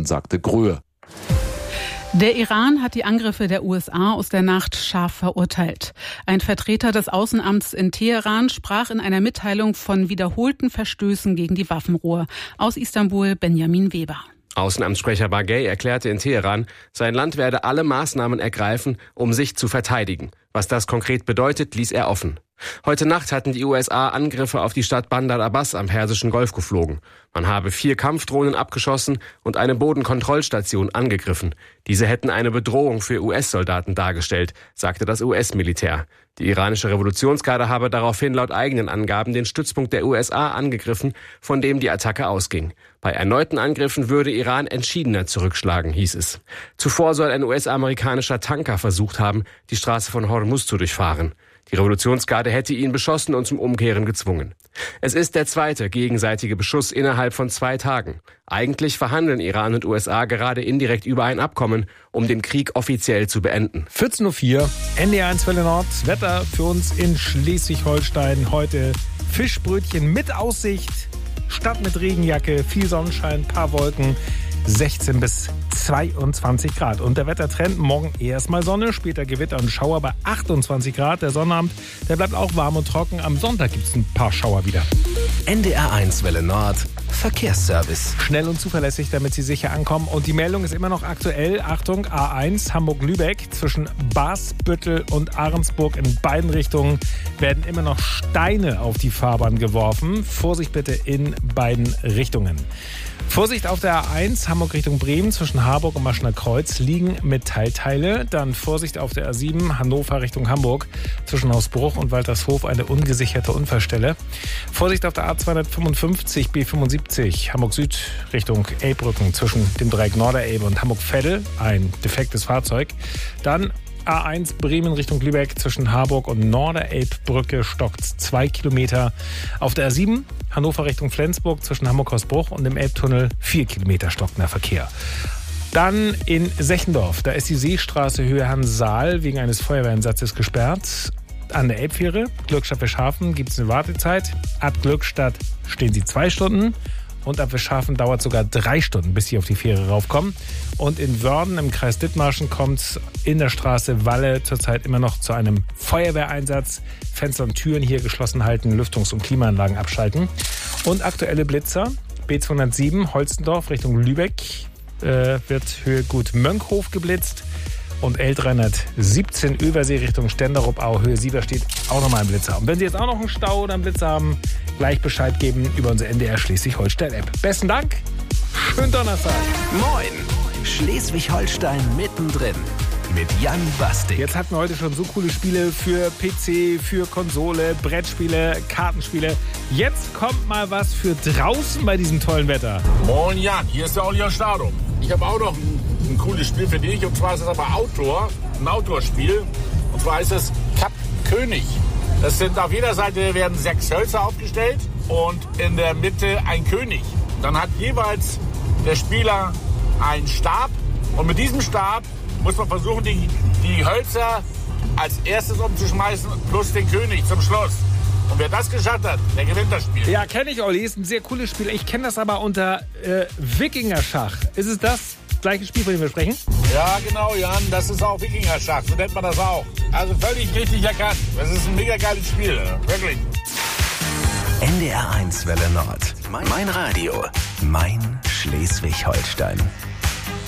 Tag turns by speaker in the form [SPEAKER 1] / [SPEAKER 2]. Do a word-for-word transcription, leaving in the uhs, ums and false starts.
[SPEAKER 1] können, sagte Gröhe.
[SPEAKER 2] Der Iran hat die Angriffe der U S A aus der Nacht scharf verurteilt. Ein Vertreter des Außenamts in Teheran sprach in einer Mitteilung von wiederholten Verstößen gegen die Waffenruhe. Aus Istanbul Benjamin Weber.
[SPEAKER 3] Außenamtssprecher Baghei erklärte in Teheran, sein Land werde alle Maßnahmen ergreifen, um sich zu verteidigen. Was das konkret bedeutet, ließ er offen. Heute Nacht hatten die U S A Angriffe auf die Stadt Bandar Abbas am Persischen Golf geflogen. Man habe vier Kampfdrohnen abgeschossen und eine Bodenkontrollstation angegriffen. Diese hätten eine Bedrohung für U S-Soldaten dargestellt, sagte das U S-Militär. Die iranische Revolutionsgarde habe daraufhin laut eigenen Angaben den Stützpunkt der U S A angegriffen, von dem die Attacke ausging. Bei erneuten Angriffen würde Iran entschiedener zurückschlagen, hieß es. Zuvor soll ein U S-amerikanischer Tanker versucht haben, die Straße von Hormuz zu durchfahren. Die Revolutionsgarde hätte ihn beschossen und zum Umkehren gezwungen. Es ist der zweite gegenseitige Beschuss innerhalb von zwei Tagen. Eigentlich verhandeln Iran und U S A gerade indirekt über ein Abkommen, um den Krieg offiziell zu beenden.
[SPEAKER 4] vierzehn Uhr vier, N D R eins Welle Nord. Wetter für uns in Schleswig-Holstein. Heute Fischbrötchen mit Aussicht, Stadt mit Regenjacke, viel Sonnenschein, paar Wolken. sechzehn bis zweiundzwanzig Grad. Und der Wettertrend, morgen erstmal Sonne, später Gewitter und Schauer bei achtundzwanzig Grad. Der Sonnabend, der bleibt auch warm und trocken. Am Sonntag gibt es ein paar Schauer wieder.
[SPEAKER 5] N D R eins Welle Nord, Verkehrsservice.
[SPEAKER 4] Schnell und zuverlässig, damit Sie sicher ankommen. Und die Meldung ist immer noch aktuell. Achtung, A eins Hamburg-Lübeck zwischen Basbüttel und Ahrensburg in beiden Richtungen werden immer noch Steine auf die Fahrbahn geworfen. Vorsicht bitte in beiden Richtungen. Vorsicht auf der A eins, Hamburg Richtung Bremen, zwischen Harburg und Maschner Kreuz liegen Metallteile. Dann Vorsicht auf der A sieben, Hannover Richtung Hamburg, zwischen Hausbruch und Waltershof eine ungesicherte Unfallstelle. Vorsicht auf der A zweihundertfünfundfünfzig, B fünfundsiebzig, Hamburg Süd Richtung Elbbrücken, zwischen dem Dreieck Norderelbe und Hamburg-Veddel, ein defektes Fahrzeug. Dann A eins Bremen Richtung Lübeck zwischen Harburg und Norderelbbrücke stockt zwei Kilometer. Auf der A sieben Hannover Richtung Flensburg zwischen Hamburg-Hausbruch und dem Elbtunnel vier Kilometer stockender Verkehr. Dann in Sechendorf, da ist die Seestraße Höhe Hansaal wegen eines Feuerwehreinsatzes gesperrt. An der Elbfähre Glückstadt-Fischhafen gibt es eine Wartezeit. Ab Glückstadt stehen sie zwei Stunden. Und ab Fischhafen dauert sogar drei Stunden, bis sie auf die Fähre raufkommen. Und in Wörden im Kreis Dithmarschen kommt es in der Straße Walle zurzeit immer noch zu einem Feuerwehreinsatz. Fenster und Türen hier geschlossen halten, Lüftungs- und Klimaanlagen abschalten. Und aktuelle Blitzer, B zweihundertsieben Holstendorf Richtung Lübeck äh, wird Höhe Gut Mönkhof geblitzt. Und L dreihundertsiebzehn Übersee Richtung Stenderup-Au, Höhe Sieverstedt, auch nochmal ein Blitzer. Und wenn Sie jetzt auch noch einen Stau oder einen Blitzer haben, gleich Bescheid geben über unsere N D R Schleswig-Holstein-App. Besten Dank, schönen Donnerstag.
[SPEAKER 5] Moin, Schleswig-Holstein mittendrin mit Jan Bastik.
[SPEAKER 4] Jetzt hatten wir heute schon so coole Spiele für P C, für Konsole, Brettspiele, Kartenspiele. Jetzt kommt mal was für draußen bei diesem tollen Wetter.
[SPEAKER 6] Moin Jan, hier ist der Olli aus Stadum. Ich habe auch noch ein, ein cooles Spiel für dich. Und zwar ist es aber Outdoor, ein Outdoor-Spiel. Und zwar ist es Kap König. Das sind auf jeder Seite werden sechs Hölzer aufgestellt und in der Mitte ein König. Dann hat jeweils der Spieler einen Stab. Und mit diesem Stab muss man versuchen, die, die Hölzer als erstes umzuschmeißen, plus den König zum Schluss. Und wer das geschafft hat, der gewinnt das Spiel.
[SPEAKER 4] Ja, kenne ich, Olli. Ist ein sehr cooles Spiel. Ich kenne das aber unter äh, Wikingerschach. Ist es das gleiche Spiel, von dem wir sprechen?
[SPEAKER 6] Ja, genau, Jan. Das ist auch Wikingerschach. So nennt man das auch. Also völlig richtig erkannt. Das ist ein mega geiles Spiel. Wirklich.
[SPEAKER 5] N D R eins Welle Nord. Mein Radio. Mein Schleswig-Holstein.